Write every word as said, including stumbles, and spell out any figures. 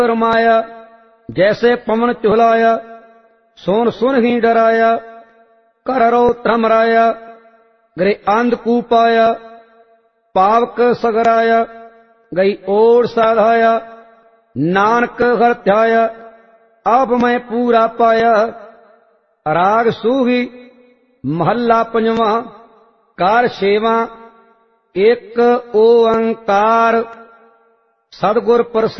रमाया जैसे पवन चुहलाया, सोन सुन ही डराया, कर रो त्रमराया, गरे अंधकूप आया, पावक सगराया, गई ओर साधाया, नानक घर ध्याया, अब मैं पूरा पाया। राग सूही महला पंजवा, कार छेवां, एक ओंकार, सतगुर प्रसाद।